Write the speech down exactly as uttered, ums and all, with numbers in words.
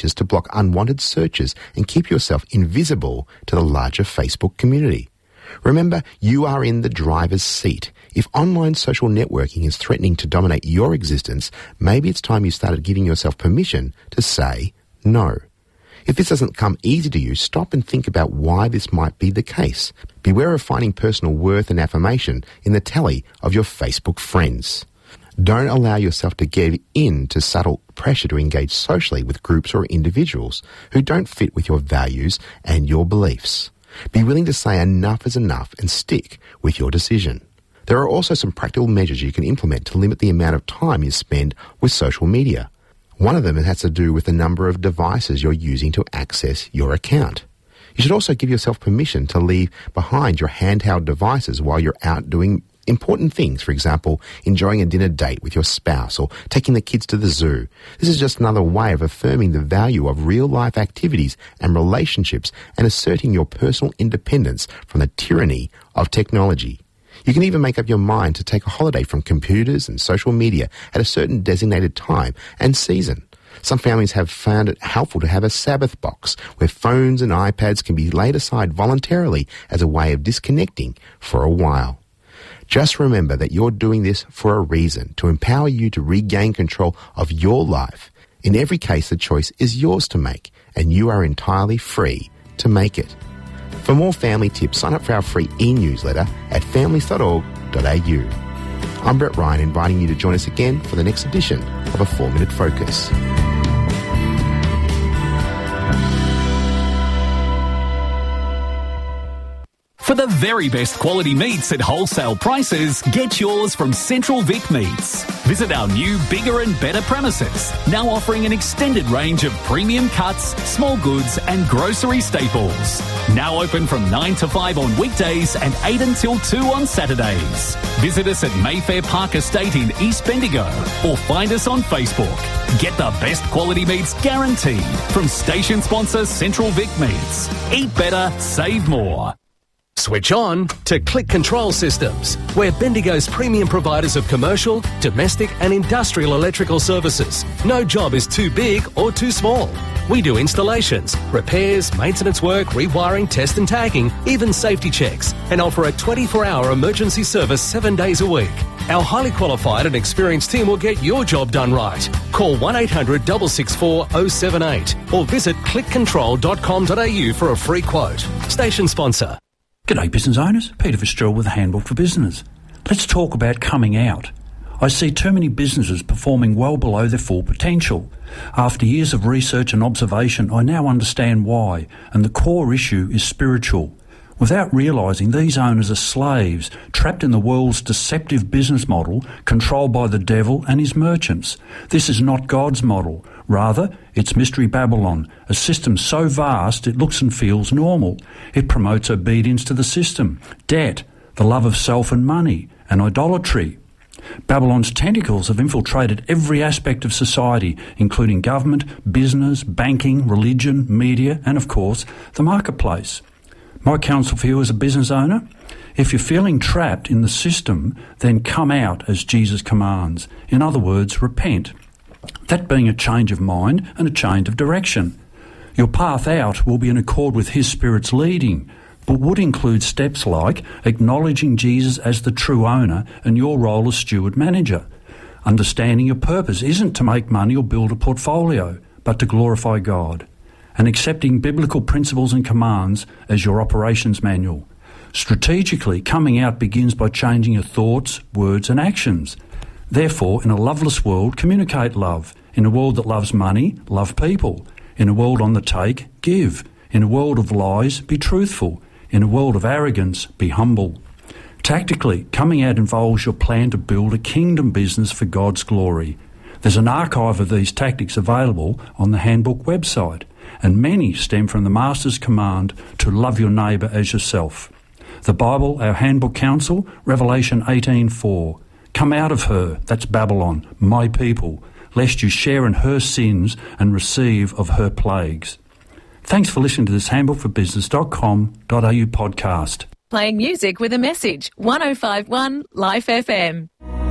features to block unwanted searches and keep yourself invisible to the larger Facebook community. Remember, you are in the driver's seat. If online social networking is threatening to dominate your existence, maybe it's time you started giving yourself permission to say no. If this doesn't come easy to you, stop and think about why this might be the case. Beware of finding personal worth and affirmation in the tally of your Facebook friends. Don't allow yourself to give in to subtle pressure to engage socially with groups or individuals who don't fit with your values and your beliefs. Be willing to say enough is enough and stick with your decision. There are also some practical measures you can implement to limit the amount of time you spend with social media. One of them has to do with the number of devices you're using to access your account. You should also give yourself permission to leave behind your handheld devices while you're out doing important things, for example, enjoying a dinner date with your spouse or taking the kids to the zoo. This is just another way of affirming the value of real-life activities and relationships and asserting your personal independence from the tyranny of technology. You can even make up your mind to take a holiday from computers and social media at a certain designated time and season. Some families have found it helpful to have a Sabbath box where phones and iPads can be laid aside voluntarily as a way of disconnecting for a while. Just remember that you're doing this for a reason, to empower you to regain control of your life. In every case, the choice is yours to make, and you are entirely free to make it. For more family tips, sign up for our free e-newsletter at families dot org dot a u. I'm Brett Ryan, inviting you to join us again for the next edition of A four minute Focus. For the very best quality meats at wholesale prices, get yours from Central Vic Meats. Visit our new, bigger and better premises, now offering an extended range of premium cuts, small goods and grocery staples. Now open from nine to five on weekdays and eight until two on Saturdays. Visit us at Mayfair Park Estate in East Bendigo or find us on Facebook. Get the best quality meats guaranteed from station sponsor Central Vic Meats. Eat better, save more. Switch on to Click Control Systems. We're Bendigo's premium providers of commercial, domestic and industrial electrical services. No job is too big or too small. We do installations, repairs, maintenance work, rewiring, test and tagging, even safety checks, and offer a twenty-four hour emergency service seven days a week. Our highly qualified and experienced team will get your job done right. Call one eight hundred, six six four, zero seven eight or visit click control dot com dot a u for a free quote. Station sponsor. G'day business owners, Peter Fistrell with the Handbook for Business. Let's talk about coming out. I see too many businesses performing well below their full potential. After years of research and observation, I now understand why, and the core issue is spiritual. Without realising, these owners are slaves, trapped in the world's deceptive business model, controlled by the devil and his merchants. This is not God's model. Rather, it's Mystery Babylon, a system so vast it looks and feels normal. It promotes obedience to the system, debt, the love of self and money, and idolatry. Babylon's tentacles have infiltrated every aspect of society, including government, business, banking, religion, media, and of course, the marketplace. My counsel for you as a business owner, if you're feeling trapped in the system, then come out as Jesus commands. In other words, repent. That being a change of mind and a change of direction. Your path out will be in accord with His Spirit's leading, but would include steps like acknowledging Jesus as the true owner and your role as steward manager. Understanding your purpose isn't to make money or build a portfolio, but to glorify God. And accepting biblical principles and commands as your operations manual. Strategically, coming out begins by changing your thoughts, words and actions. Therefore, in a loveless world, communicate love. In a world that loves money, love people. In a world on the take, give. In a world of lies, be truthful. In a world of arrogance, be humble. Tactically, coming out involves your plan to build a kingdom business for God's glory. There's an archive of these tactics available on the Handbook website, and many stem from the Master's command to love your neighbour as yourself. The Bible, our Handbook Counsel, Revelation eighteen four. Come out of her, that's Babylon, my people, lest you share in her sins and receive of her plagues. Thanks for listening to this handbook for business dot com dot a u podcast. Playing music with a message, one oh five point one Life F M.